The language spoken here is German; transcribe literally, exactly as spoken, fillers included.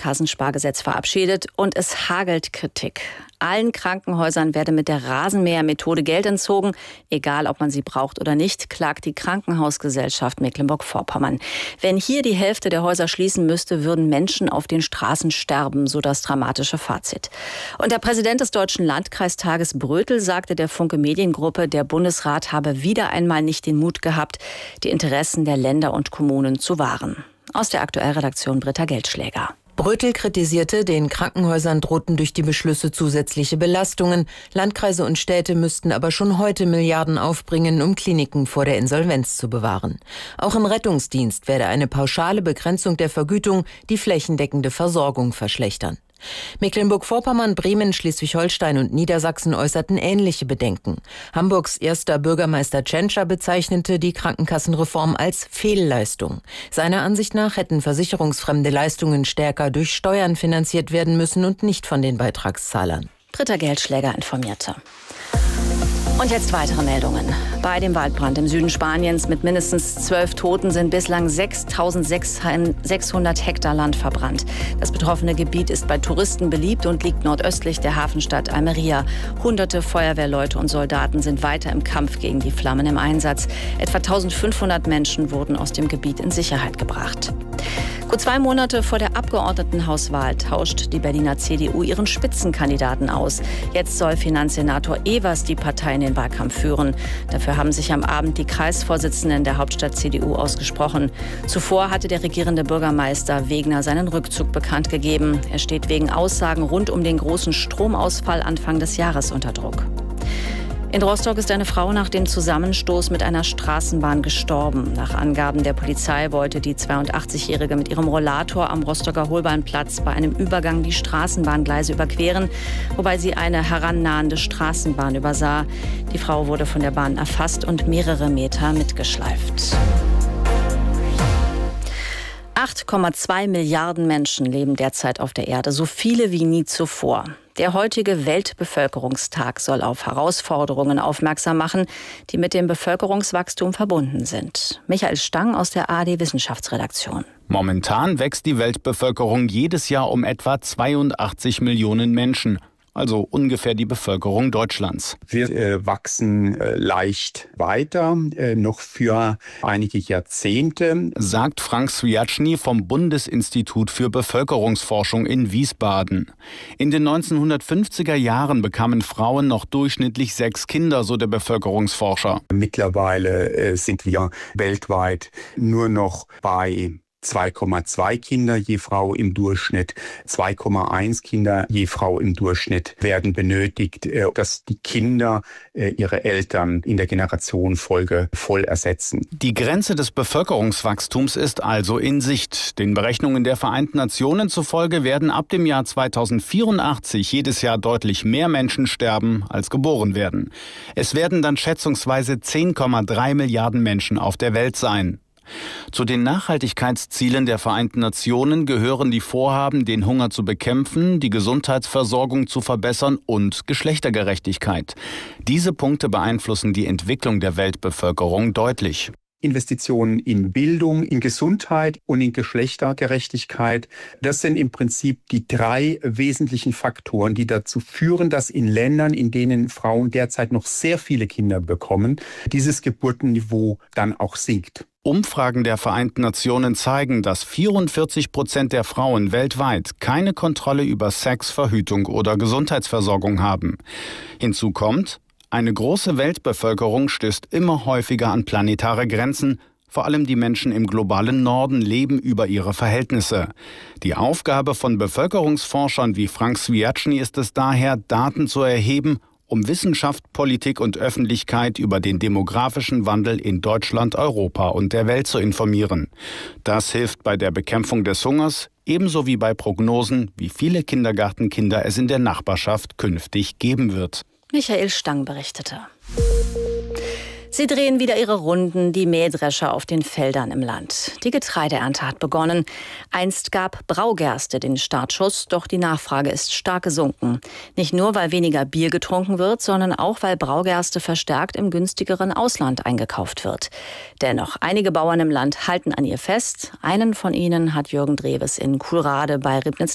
Kassenspargesetz verabschiedet und es hagelt Kritik. Allen Krankenhäusern werde mit der Rasenmähermethode Geld entzogen, egal ob man sie braucht oder nicht, klagt die Krankenhausgesellschaft Mecklenburg-Vorpommern. Wenn hier die Hälfte der Häuser schließen müsste, würden Menschen auf den Straßen sterben, so das dramatische Fazit. Und der Präsident des Deutschen Landkreistages Brötel sagte der Funke Mediengruppe, der Bundesrat habe wieder einmal nicht den Mut gehabt, die Interessen der Länder und Kommunen zu wahren. Aus der Aktuellredaktion Britta Geldschläger. Brötel kritisierte, den Krankenhäusern drohten durch die Beschlüsse zusätzliche Belastungen. Landkreise und Städte müssten aber schon heute Milliarden aufbringen, um Kliniken vor der Insolvenz zu bewahren. Auch im Rettungsdienst werde eine pauschale Begrenzung der Vergütung die flächendeckende Versorgung verschlechtern. Mecklenburg-Vorpommern, Bremen, Schleswig-Holstein und Niedersachsen äußerten ähnliche Bedenken. Hamburgs erster Bürgermeister Tschentscher bezeichnete die Krankenkassenreform als Fehlleistung. Seiner Ansicht nach hätten versicherungsfremde Leistungen stärker durch Steuern finanziert werden müssen und nicht von den Beitragszahlern. Britta Geldschläger informierte. Und jetzt weitere Meldungen. Bei dem Waldbrand im Süden Spaniens mit mindestens zwölf Toten sind bislang sechstausendsechshundert Hektar Land verbrannt. Das betroffene Gebiet ist bei Touristen beliebt und liegt nordöstlich der Hafenstadt Almería. Hunderte Feuerwehrleute und Soldaten sind weiter im Kampf gegen die Flammen im Einsatz. Etwa eintausendfünfhundert Menschen wurden aus dem Gebiet in Sicherheit gebracht. Gut zwei Monate vor der Abgeordnetenhauswahl tauscht die Berliner C D U ihren Spitzenkandidaten aus. Jetzt soll Finanzsenator Evers die Partei in den Wahlkampf führen. Dafür haben sich am Abend die Kreisvorsitzenden der Hauptstadt C D U ausgesprochen. Zuvor hatte der regierende Bürgermeister Wegner seinen Rückzug bekannt gegeben. Er steht wegen Aussagen rund um den großen Stromausfall Anfang des Jahres unter Druck. In Rostock ist eine Frau nach dem Zusammenstoß mit einer Straßenbahn gestorben. Nach Angaben der Polizei wollte die zweiundachtzigjährige mit ihrem Rollator am Rostocker Holbahnplatz bei einem Übergang die Straßenbahngleise überqueren, wobei sie eine herannahende Straßenbahn übersah. Die Frau wurde von der Bahn erfasst und mehrere Meter mitgeschleift. acht Komma zwei Milliarden Menschen leben derzeit auf der Erde, so viele wie nie zuvor. Der heutige Weltbevölkerungstag soll auf Herausforderungen aufmerksam machen, die mit dem Bevölkerungswachstum verbunden sind. Michael Stang aus der A R D-Wissenschaftsredaktion. Momentan wächst die Weltbevölkerung jedes Jahr um etwa zweiundachtzig Millionen Menschen. Also ungefähr die Bevölkerung Deutschlands. Wir äh, wachsen äh, leicht weiter, äh, noch für einige Jahrzehnte, sagt Frank Swiatschny vom Bundesinstitut für Bevölkerungsforschung in Wiesbaden. In den neunzehnhundertfünfziger Jahren bekamen Frauen noch durchschnittlich sechs Kinder, so der Bevölkerungsforscher. Mittlerweile äh, sind wir weltweit nur noch bei zwei Komma zwei Kinder je Frau im Durchschnitt, zwei Komma eins Kinder je Frau im Durchschnitt werden benötigt, dass die Kinder ihre Eltern in der Generationenfolge voll ersetzen. Die Grenze des Bevölkerungswachstums ist also in Sicht. Den Berechnungen der Vereinten Nationen zufolge werden ab dem Jahr zweitausendvierundachtzig jedes Jahr deutlich mehr Menschen sterben, als geboren werden. Es werden dann schätzungsweise zehn Komma drei Milliarden Menschen auf der Welt sein. Zu den Nachhaltigkeitszielen der Vereinten Nationen gehören die Vorhaben, den Hunger zu bekämpfen, die Gesundheitsversorgung zu verbessern und Geschlechtergerechtigkeit. Diese Punkte beeinflussen die Entwicklung der Weltbevölkerung deutlich. Investitionen in Bildung, in Gesundheit und in Geschlechtergerechtigkeit. Das sind im Prinzip die drei wesentlichen Faktoren, die dazu führen, dass in Ländern, in denen Frauen derzeit noch sehr viele Kinder bekommen, dieses Geburtenniveau dann auch sinkt. Umfragen der Vereinten Nationen zeigen, dass vierundvierzig Prozent der Frauen weltweit keine Kontrolle über Sex, Verhütung oder Gesundheitsversorgung haben. Hinzu kommt, eine große Weltbevölkerung stößt immer häufiger an planetare Grenzen. Vor allem die Menschen im globalen Norden leben über ihre Verhältnisse. Die Aufgabe von Bevölkerungsforschern wie Frank Swiatschny ist es daher, Daten zu erheben, um Wissenschaft, Politik und Öffentlichkeit über den demografischen Wandel in Deutschland, Europa und der Welt zu informieren. Das hilft bei der Bekämpfung des Hungers, ebenso wie bei Prognosen, wie viele Kindergartenkinder es in der Nachbarschaft künftig geben wird. Michael Stang berichtete. Sie drehen wieder ihre Runden, die Mähdrescher auf den Feldern im Land. Die Getreideernte hat begonnen. Einst gab Braugerste den Startschuss, doch die Nachfrage ist stark gesunken. Nicht nur, weil weniger Bier getrunken wird, sondern auch, weil Braugerste verstärkt im günstigeren Ausland eingekauft wird. Dennoch, einige Bauern im Land halten an ihr fest. Einen von ihnen hat Jürgen Dreves in Kuhlrade bei Ribnitz